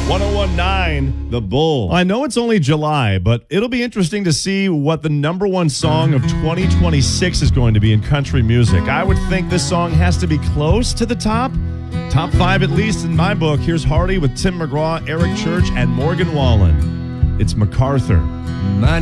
1019 The Bull. I know it's only July, but it'll be interesting to see what the number one song of 2026 is going to be in country music. I would think this song has to be close to the top. Top 5 at least in my book. Here's Hardy with Tim McGraw, Eric Church, and Morgan Wallen. It's MacArthur.